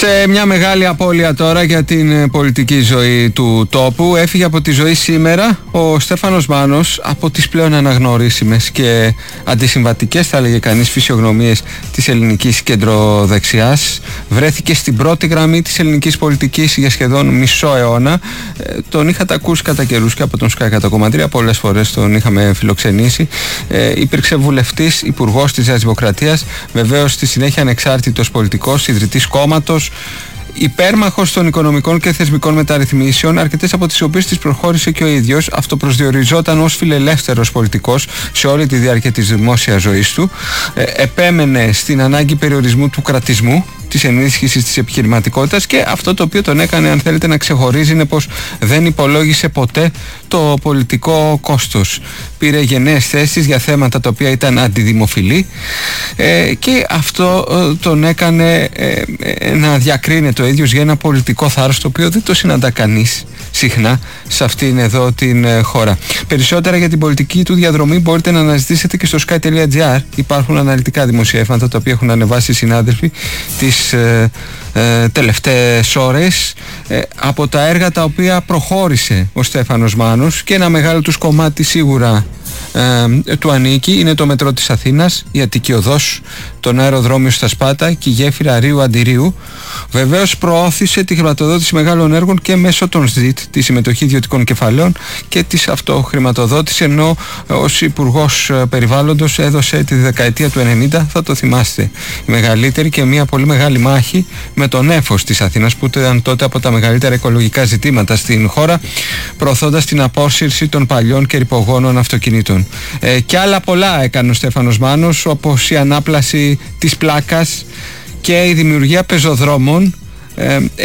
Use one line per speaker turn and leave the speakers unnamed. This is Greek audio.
Σε μια μεγάλη απώλεια τώρα για την πολιτική ζωή του τόπου, έφυγε από τη ζωή σήμερα ο Στέφανος Μάνος, από τις πλέον αναγνωρίσιμες και αντισυμβατικές, θα έλεγε κανείς, φυσιογνωμίες της ελληνικής κεντροδεξιάς. Βρέθηκε στην πρώτη γραμμή της ελληνικής πολιτικής για σχεδόν μισό αιώνα. Τον είχατε ακούσει κατά καιρούς και από τον Sky Κατακομματρία, πολλές φορές τον είχαμε φιλοξενήσει. Υπήρξε βουλευτής, υπουργός της Νέας Δημοκρατίας, βεβαίως στη συνέχεια ανεξάρτητος πολιτικός, ιδρυτής κόμματος, υπέρμαχος των οικονομικών και θεσμικών μεταρρυθμίσεων, αρκετές από τις οποίες τις προχώρησε και ο ίδιος. Αυτοπροσδιοριζόταν ως φιλελεύθερος πολιτικός σε όλη τη διάρκεια της δημόσιας ζωής του. Επέμενε στην ανάγκη περιορισμού του κρατισμού, της ενίσχυσης της επιχειρηματικότητας, και αυτό το οποίο τον έκανε, αν θέλετε, να ξεχωρίζει είναι πως δεν υπολόγισε ποτέ το πολιτικό κόστος. Πήρε γενναίες θέσεις για θέματα τα οποία ήταν αντιδημοφιλή, και αυτό τον έκανε να διακρίνεται ο ίδιος για ένα πολιτικό θάρρος, το οποίο δεν το συναντά κανείς συχνά σε αυτήν εδώ την χώρα. Περισσότερα για την πολιτική του διαδρομή μπορείτε να αναζητήσετε και στο sky.gr. Υπάρχουν αναλυτικά δημοσιεύματα τα οποία έχουν ανεβάσει οι συνάδελφοι τις τελευταίες ώρες από τα έργα τα οποία προχώρησε ο Στέφανος Μάνος, και ένα μεγάλο τους κομμάτι σίγουρα του ανήκει. Είναι το μετρό της Αθήνας, η Αττική Οδός, τον αεροδρόμιο στα Σπάτα και η γέφυρα Ρίου Αντιρίου. Βεβαίως προώθησε τη χρηματοδότηση μεγάλων έργων και μέσω των ΣΔΙΤ, τη συμμετοχή ιδιωτικών κεφαλαίων και της αυτοχρηματοδότηση, ενώ ως Υπουργός Περιβάλλοντος έδωσε τη δεκαετία του 90, θα το θυμάστε, η μεγαλύτερη και μια πολύ μεγάλη μάχη με τον έφος της Αθήνας, που ήταν τότε από τα μεγαλύτερα οικολογικά ζητήματα στην χώρα, προωθώντας την απόσυρση των παλιών και ρυπογόνων αυτοκινήτων. Και άλλα πολλά έκανε ο Στέφανος Μάνος, όπως η ανάπλαση της πλάκας και η δημιουργία πεζοδρόμων.